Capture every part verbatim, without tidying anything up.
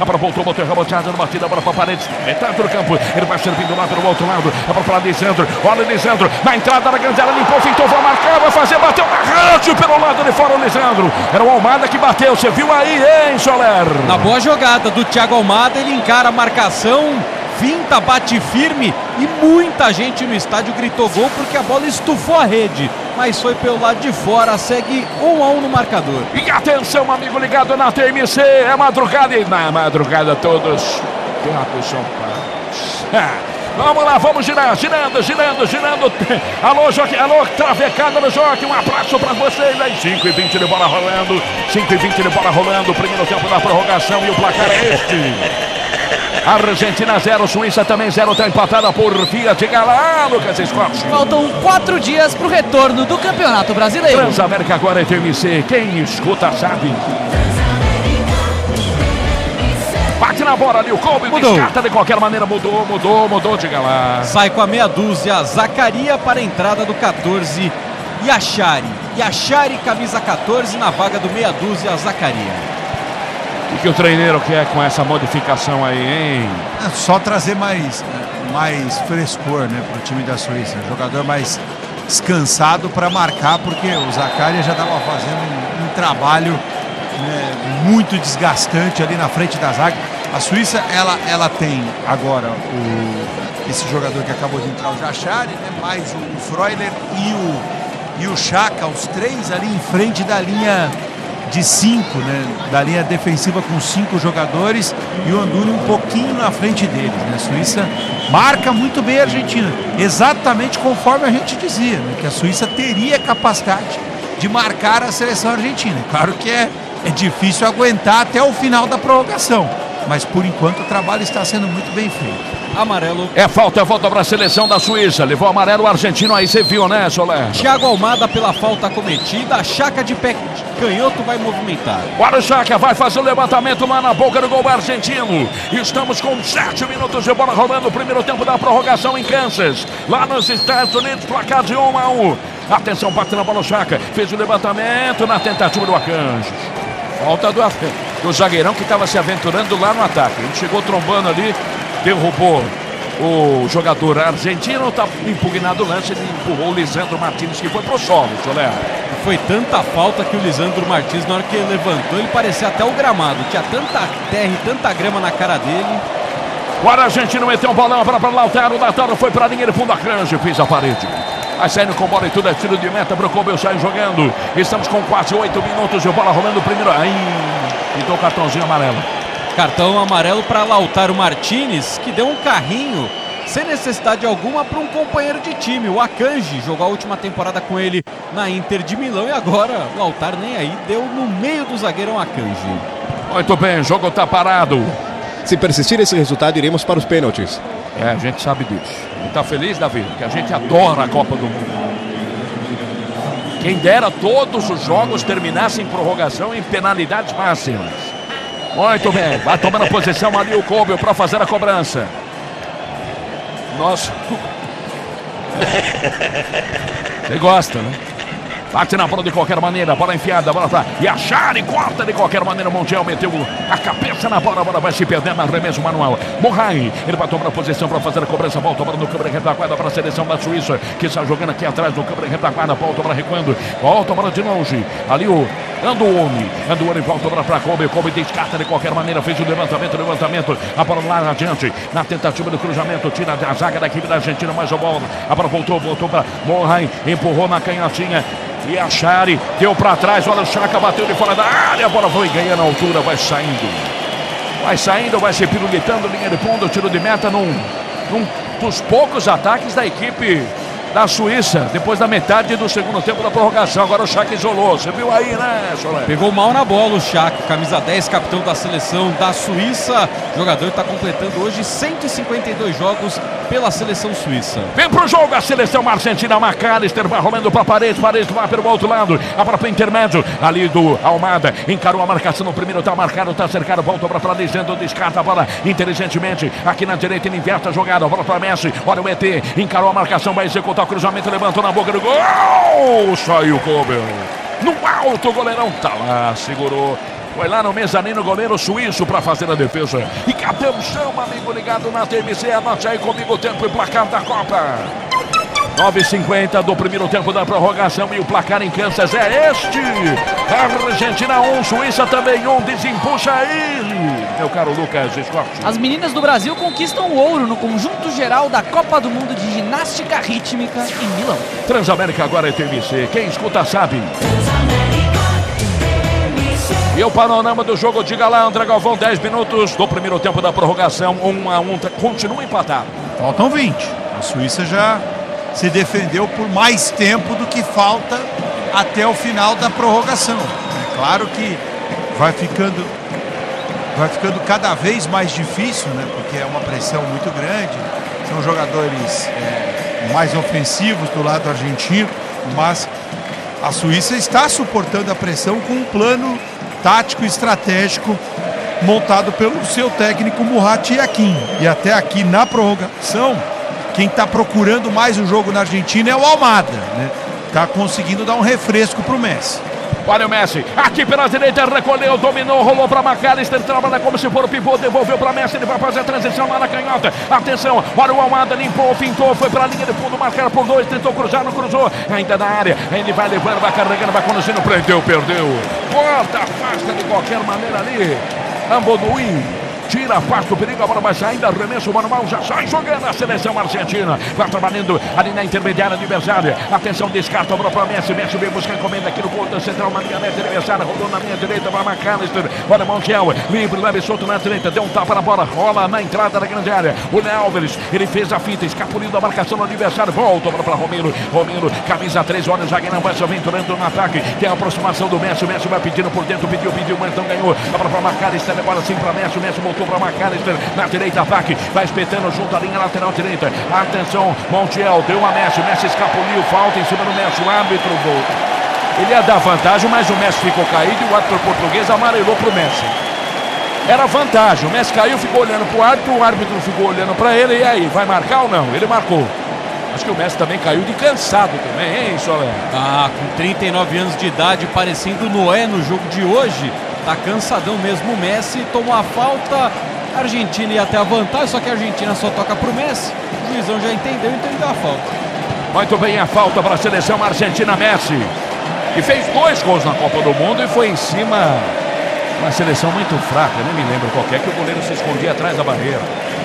A bola voltou, botou reboteada no batida, a bola para Paredes. Metade do campo, ele vai servindo lá do outro lado. A bola para Lisandro, olha o Lisandro, na entrada da grande área, limpou, fintou, vai marcar, vai fazer, bateu na rede pelo lado de fora o Lisandro. Era o Almada que bateu, você viu aí, hein, Soler? Na boa jogada do Thiago Almada, ele encara a marcação, finta, bate firme e muita gente no estádio gritou gol porque a bola estufou a rede, mas foi pelo lado de fora, segue um a um no marcador. E atenção, amigo ligado na T M C, é madrugada e na madrugada todos. São Paulo. Vamos lá, vamos girar, girando, girando, girando. Alô, Joque, alô, travecada no Joque. Um abraço pra vocês aí. cinco e vinte de bola rolando. cinco e vinte de bola rolando. Primeiro tempo da prorrogação e o placar é este. Argentina zero, Suíça também zero. Está empatada por Fiat. Galá, Lucas Scott. Faltam quatro dias pro retorno do Campeonato Brasileiro. Transamérica agora é T M C. Quem escuta sabe. Bate na bola ali, o Kobe descarta de qualquer maneira, mudou, mudou, mudou, diga lá. Sai com a meia dúzia, Zacaria para a entrada do catorze, Yachari. Yachari, camisa catorze, na vaga do meia dúzia, Zacaria. O que o treineiro quer com essa modificação aí, hein? É só trazer mais, mais frescor, né, para o time da Suíça. Jogador mais descansado para marcar, porque o Zacaria já estava fazendo um, um trabalho... É, muito desgastante ali na frente da zaga. A Suíça, ela, ela tem agora o, esse jogador que acabou de entrar, o Yachari, né, mais o, o Freuler e o, e o Xhaka, os três ali em frente da linha de cinco, né, da linha defensiva com cinco jogadores, e o Anduni um pouquinho na frente deles, né? A Suíça marca muito bem a Argentina, exatamente conforme a gente dizia, né, que a Suíça teria capacidade de marcar a seleção argentina. Claro que é É difícil aguentar até o final da prorrogação, mas por enquanto o trabalho está sendo muito bem feito. Amarelo. É falta, é volta para a seleção da Suíça. Levou amarelo o argentino aí, você viu, né, Soler? Thiago Almada pela falta cometida. Xhaka de pé canhoto vai movimentar. Agora o Xhaka vai fazer o levantamento lá na boca do gol argentino. Estamos com sete minutos de bola rolando. O primeiro tempo da prorrogação em Kansas, lá nos Estados Unidos, placar de um a um. Atenção, bate na bola o Xhaka. Fez o levantamento na tentativa do Arcanjo. Falta do, do zagueirão que estava se aventurando lá no ataque. Ele chegou trombando ali, derrubou o jogador argentino, está impugnado o lance, ele empurrou o Lisandro Martins, que foi pro solo, Soler. Foi tanta falta que o Lisandro Martins, na hora que ele levantou, ele parecia até o gramado. Tinha tanta terra e tanta grama na cara dele. O argentino meteu um bolão para Lautaro, Lautaro foi para a linha de fundo, Arcanjo fez a parede. Vai saindo com bola e tudo é tiro de meta para o Kobe, sai jogando. Estamos com quase oito minutos de bola rolando. Primeiro, aí, então cartãozinho amarelo. Cartão amarelo para Lautaro Martínez, que deu um carrinho sem necessidade alguma para um companheiro de time, o Akanji. Jogou a última temporada com ele na Inter de Milão e agora o Lautaro nem aí, deu no meio do zagueirão Akanji. Muito bem, o jogo está parado. Se persistir esse resultado, iremos para os pênaltis. É, a gente sabe disso. Está feliz, Davi? Porque a gente adora a Copa do Mundo. Quem dera todos os jogos terminassem em prorrogação em penalidades máximas. Muito bem, vai tomando posição ali o Kobe para fazer a cobrança. Nossa. Você gosta, né? Bate na bola de qualquer maneira, bola enfiada, bola pra Yachari, corta de qualquer maneira, o Montiel meteu a cabeça na bola, a bola vai se perdendo, arremesso manual. Morrai, ele vai tomar a posição para fazer a cobrança, volta a bola no câmera retaguarda para a seleção da Suíça, que está jogando aqui atrás do câmera retaguarda, volta a bola recuando, volta a bola de longe, ali o Anduoni, Anduoni volta a bola para Kobe, Kobe descarta de qualquer maneira, fez o levantamento, levantamento, a bola lá adiante, na tentativa do cruzamento, tira a zaga da equipe da Argentina, mais a bola, a bola voltou, voltou para Morrai, empurrou na canhotinha, e a Yachari deu para trás, olha o Xhaka, bateu de fora da área, a bola foi ganhando a altura, vai saindo. Vai saindo, vai se pirulitando, linha de fundo, tiro de meta num, num dos poucos ataques da equipe da Suíça, depois da metade do segundo tempo da prorrogação. Agora o Xhaka isolou, você viu aí, né, Soler? Pegou mal na bola o Xhaka, camisa dez, capitão da seleção da Suíça. O jogador está completando hoje cento e cinquenta e dois jogos pela seleção suíça. Vem pro jogo a seleção argentina, McAllister vai rolando para Paredes, Paredes lá pelo outro lado, a bola para intermédio, ali do Almada, encarou a marcação no primeiro, tá marcado, tá cercado, volta para Lisandro, descarta a bola inteligentemente, aqui na direita ele inverte a jogada, a bola para Messi, olha o E T, encarou a marcação, vai executar o cruzamento, levantou na boca do gol, saiu o Kobe, no alto o goleirão, tá lá, segurou, Foi lá no mezanino o goleiro suíço para fazer a defesa. E cadê o chão, amigo ligado na T M C? Anote aí comigo o tempo e placar da Copa. nove e cinquenta do primeiro tempo da prorrogação e o placar em Kansas é este. Argentina um, Suíça também um. Desempuxa aí, meu caro Lucas Scott. As meninas do Brasil conquistam o ouro no conjunto geral da Copa do Mundo de Ginástica Rítmica em Milão. Transamérica agora é T M C. Quem escuta sabe. E o panorama do jogo, diga lá, André Galvão, dez minutos do primeiro tempo da prorrogação, um a um, continua empatado. Faltam vinte. A Suíça já se defendeu por mais tempo do que falta até o final da prorrogação. É claro que vai ficando, vai ficando cada vez mais difícil, né? Porque é uma pressão muito grande. São jogadores é, mais ofensivos do lado argentino, mas a Suíça está suportando a pressão com um plano tático e estratégico montado pelo seu técnico Murat Yakin. E até aqui na prorrogação, quem está procurando mais o jogo na Argentina é o Almada, né? Tá conseguindo dar um refresco pro Messi. Olha o Messi, aqui pela direita, recolheu, dominou, rolou para McAllister, trabalha como se for o pivô, devolveu para Messi, ele vai fazer a transição lá na canhota. Atenção, olha o Almada, limpou, fintou, foi para a linha de fundo, marcar por dois, tentou cruzar, não cruzou, ainda na área, ele vai levando, vai carregando, vai conduzindo, prendeu, perdeu. Corta, afasta de qualquer maneira ali, Amboduí. Tira, afasta o perigo, a bola vai saindo, arremesso manual, já sai jogando a seleção argentina. Vai trabalhando ali na intermediária adversária. Atenção, descarta a bola para Messi. Messi vem buscar encomenda aqui no ponto central, na linha meta adversária. Rodou na linha direita, vai McAllister. Olha Montiel, livre, leve solto na direita. Deu um tapa na bola, rola na entrada da grande área. O Léo Alves, ele fez a fita, escapuliu da marcação do adversário. Volta para Romero. Romero, camisa três, olha o zagueirão, vai se aventurando no ataque. Tem a aproximação do Messi. O Messi vai pedindo por dentro, pediu, pediu, mas não ganhou. A bola para McAllister, agora sim para Messi. O Messi voltou para McAllister na direita, ataque, vai espetando junto à linha lateral direita. Atenção, Montiel, deu uma Messi, Messi escapuliu, falta em cima do Messi, o árbitro volta. Ele ia dar vantagem, mas o Messi ficou caído e o árbitro português amarelou pro Messi. Era vantagem, o Messi caiu, ficou olhando pro árbitro, o árbitro ficou olhando para ele, e aí, vai marcar ou não? Ele marcou. Acho que o Messi também caiu de cansado também, hein, Solé? Ah, com trinta e nove anos de idade, parecendo Noé no jogo de hoje. Tá cansadão mesmo o Messi, tomou a falta, a Argentina ia até a vantagem, só que a Argentina só toca pro Messi. O juizão já entendeu, então ele deu a falta. Muito bem, a falta para a seleção argentina, Messi. E fez dois gols na Copa do Mundo e foi em cima uma seleção muito fraca, nem me lembro qual é, que o goleiro se escondia atrás da barreira.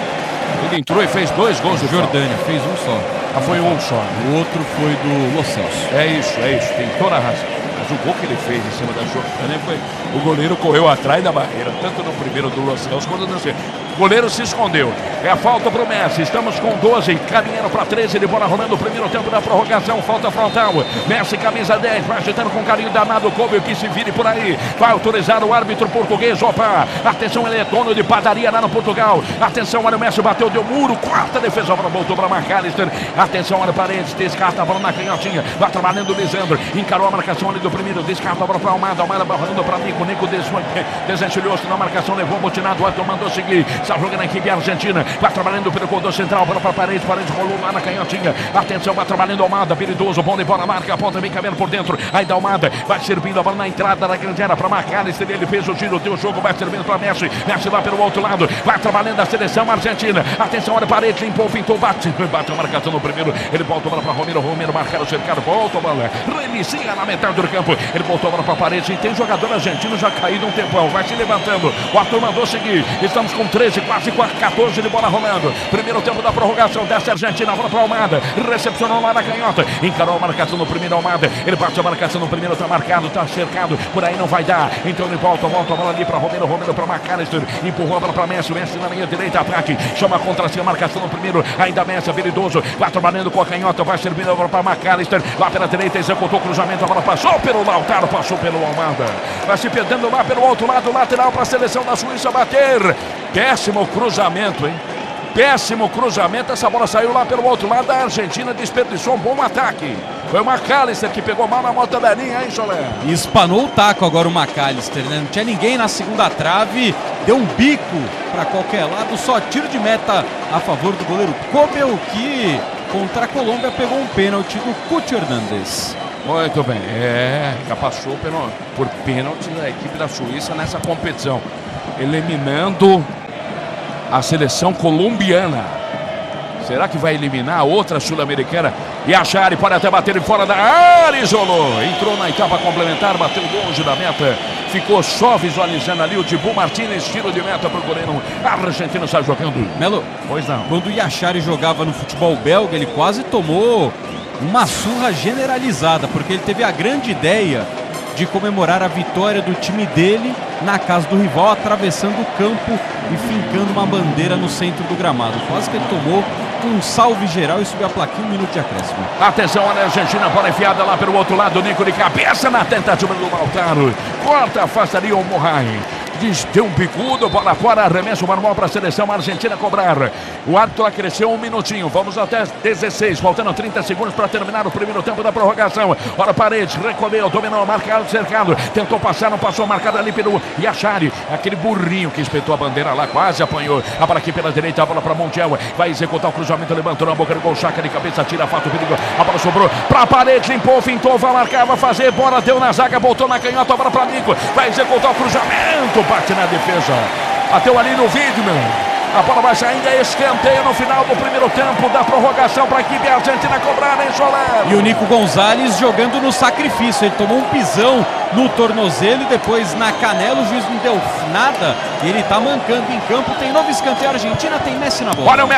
Ele entrou e fez dois gols do Jordânia, fez um só. Ah, foi um só. O outro foi do Lo Celso. É isso, é isso, tem toda a razão. Mas o gol que ele fez em cima da Jordânia foi... O goleiro correu atrás da barreira, tanto no primeiro do Lo Celso quanto no segundo. O goleiro se escondeu. É a falta pro Messi. Estamos com doze, caminhando para treze de bola rolando o primeiro tempo da prorrogação. Falta frontal. Messi, camisa dez, vai agitando com carinho danado. Kobe, que se vire por aí. Vai autorizar o árbitro português. Opa! Atenção, ele é dono de padaria lá no Portugal. Atenção, olha o Messi, bateu, deu muro. Quarta defesa, a bola voltou para McAllister. Atenção, olha o Paredes, descarta a bola na canhotinha. Vai trabalhando o Lisandro. Encarou a marcação ali do primeiro. Descarta a bola para Almada. Almada rolando para Nico. Nico desenchilhou-se na marcação. Levou o botinado. O mandou seguir. Está jogando a equipe argentina. Vai trabalhando pelo corredor central. Bola para Paredes. Paredes rolou lá na canhotinha. Atenção, vai trabalhando Almada. Habilidoso. Bom de bola. Marca a ponta. Vem cabendo por dentro. Aí da Almada. Vai servindo a bola na entrada da grande área para McAllister. Ele fez o giro. Deu o jogo. Vai servindo para Messi. Messi lá pelo outro lado. Vai trabalhando a seleção argentina. Atenção, olha Paredes. Limpou, pintou, bate. Bateu a marcação no primeiro. Ele volta a bola para Romero. Romero marcar o cercado. Volta a bola. Reinicia na metade do campo. Ele voltou a bola para Paredes. E tem jogador argentino já caído um tempão. Vai se levantando. O Arthur mandou seguir. Estamos com treze, quase quatorze de bola rolando. Primeiro tempo da prorrogação. Desce a Argentina. Bola para Almada. Recepcionou lá na canhota. Encarou a marcação no primeiro Almada. Ele bate a marcação no primeiro. Está marcado. Está cercado. Por aí não vai dar. Então ele volta. Volta a bola ali para Romero. Romero para McAllister. Empurrou a bola para Messi. Messi na linha direita. Ataque. Chama contra si a marcação no primeiro. Ainda Messi. Habilidoso. Vai trabalhando com a canhota. Vai servindo a bola para McAllister. Lá pela direita. Executou o cruzamento. A bola passou pelo Lautaro. Passou pelo Almada. Vai se perdendo lá pelo outro lado. Lateral para a seleção da Suíça bater. Péssimo cruzamento, hein? Péssimo cruzamento. Essa bola saiu lá pelo outro lado. A Argentina desperdiçou um bom ataque. Foi o McAllister que pegou mal na moto da linha, hein, Solé? E espanou o taco agora o McAllister, né? Não tinha ninguém na segunda trave. Deu um bico para qualquer lado. Só tiro de meta a favor do goleiro Kobel, que contra a Colômbia pegou um pênalti do Cuti Hernandes. Muito bem, é, já passou pelo, por pênalti da equipe da Suíça nessa competição, eliminando a seleção colombiana. Será que vai eliminar a outra sul-americana? E a Chari pode até bater de fora da área, isolou, entrou na etapa complementar, bateu longe da meta, ficou só visualizando ali o Dibu Martínez, tiro de meta para o goleiro argentino, está jogando. Melo, pois não. Quando o Yachari jogava no futebol belga, ele quase tomou uma surra generalizada, porque ele teve a grande ideia de comemorar a vitória do time dele na casa do rival, atravessando o campo e fincando uma bandeira no centro do gramado. Quase que ele tomou um salve geral e subiu a plaquinha, um minuto de acréscimo. Atenção, olha a Argentina, bola enfiada lá pelo outro lado, Nico de cabeça na tentativa do Lautaro. Corta, afastaria o Morrai. Deu um bicudo, bola fora, arremesso manual para a seleção argentina cobrar. O árbitro acresceu um minutinho, vamos até dezesseis, faltando trinta segundos para terminar o primeiro tempo da prorrogação. Ora, Paredes, recolheu, dominou, marcado, cercado, tentou passar, não passou, marcado ali pelo Yachari, aquele burrinho que espetou a bandeira lá, quase apanhou. A bola aqui pela direita, a bola para Montiel, vai executar o cruzamento, levantou na boca do gol, Chaca de cabeça, tira, fato, perigo, a bola sobrou para Paredes, limpou, fintou, vai marcar, vai fazer, bola deu na zaga, voltou na canhota, a bola para Nico, vai executar o cruzamento, bate na defesa, bateu ali no Widmer, a bola vai sair, ainda escanteio no final do primeiro tempo da prorrogação para a equipe argentina cobrar em Soler. E o Nico Gonzalez jogando no sacrifício, ele tomou um pisão no tornozelo e depois na canela, o juiz não deu nada, e ele tá mancando em campo, tem novo escanteio, a Argentina tem Messi na bola. Olha o